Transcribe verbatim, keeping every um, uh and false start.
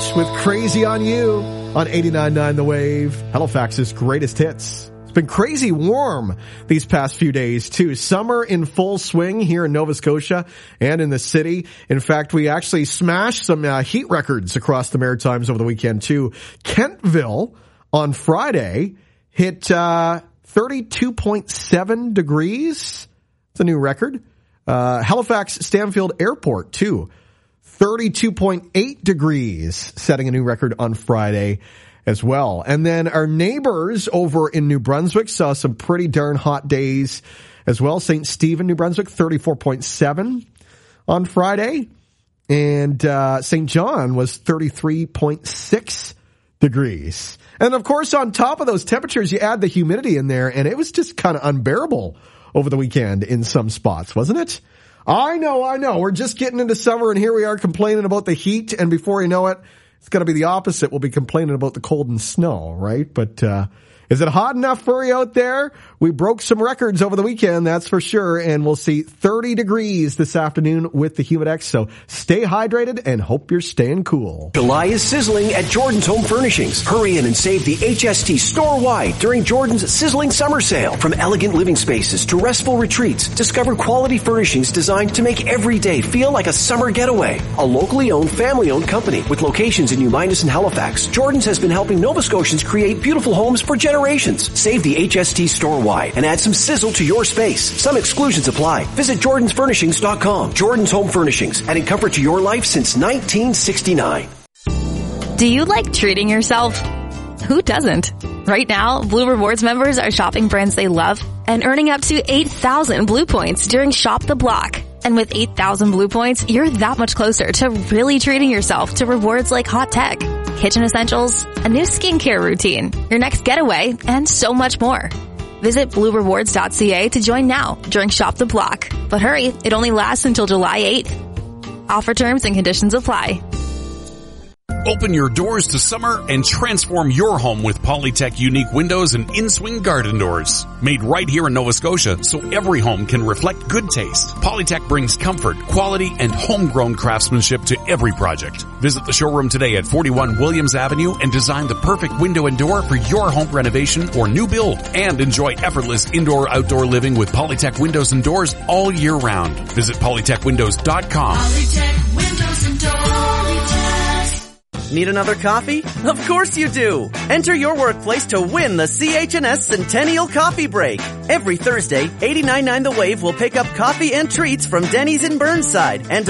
with Crazy on You on eighty-nine point nine The Wave, Halifax's greatest hits. It's been crazy warm these past few days, too. Summer in full swing here in Nova Scotia and in the city. In fact, we actually smashed some uh, heat records across the Maritimes over the weekend, too. Kentville on Friday hit uh thirty-two point seven degrees. It's a new record. Uh Halifax Stanfield Airport, too. thirty-two point eight degrees, setting a new record on Friday as well. And then our neighbors over in New Brunswick saw some pretty darn hot days as well. Saint Stephen, New Brunswick, thirty-four point seven on Friday. And uh Saint John was thirty-three point six degrees. And of course, on top of those temperatures, you add the humidity in there, and it was just kind of unbearable over the weekend in some spots, wasn't it? I know, I know. We're just getting into summer, and here we are complaining about the heat, and before you know it, it's going to be the opposite. We'll be complaining about the cold and snow, right? But uh is it hot enough for you out there? We broke some records over the weekend, that's for sure, and we'll see thirty degrees this afternoon with the Humidex, so stay hydrated and hope you're staying cool. July is sizzling at Jordan's Home Furnishings. Hurry in and save the H S T store-wide during Jordan's sizzling summer sale. From elegant living spaces to restful retreats, discover quality furnishings designed to make every day feel like a summer getaway. A locally owned, family-owned company with locations in New Minas and Halifax, Jordan's has been helping Nova Scotians create beautiful homes for generations. Save the H S T store-wide and add some sizzle to your space. Some exclusions apply. Visit Jordans Furnishings dot com. Jordan's Home Furnishings, adding comfort to your life since nineteen sixty-nine. Do you like treating yourself? Who doesn't? Right now, Blue Rewards members are shopping brands they love and earning up to eight thousand Blue Points during Shop the Block. And with eight thousand Blue Points, you're that much closer to really treating yourself to rewards like hot tech, kitchen essentials, a new skincare routine, your next getaway, and so much more. Visit blue rewards dot c a to join now during Shop the Block. But hurry, it only lasts until July eighth. Offer terms and conditions apply. Open your doors to summer and transform your home with Polytech unique windows and in-swing garden doors. Made right here in Nova Scotia so every home can reflect good taste. Polytech brings comfort, quality, and homegrown craftsmanship to every project. Visit the showroom today at forty-one Williams Avenue and design the perfect window and door for your home renovation or new build. And enjoy effortless indoor-outdoor living with Polytech windows and doors all year round. Visit polytech windows dot com. Polytech Windows and Doors. Need another coffee? Of course you do! Enter your workplace to win the C H and S Centennial Coffee Break. Every Thursday, eighty-nine point nine The Wave will pick up coffee and treats from Denny's in Burnside and